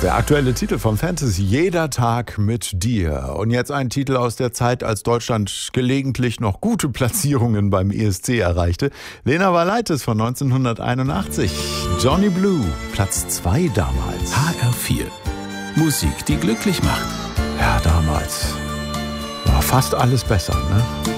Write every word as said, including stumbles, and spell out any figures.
Der aktuelle Titel von Fantasy, Jeder Tag mit dir. Und jetzt ein Titel aus der Zeit, als Deutschland gelegentlich noch gute Platzierungen beim E S C erreichte. Lena Valaitis von neunzehnhunderteinundachtzig. Johnny Blue, Platz zwei damals. H R vier. Musik, die glücklich macht. Ja, damals war fast alles besser, ne?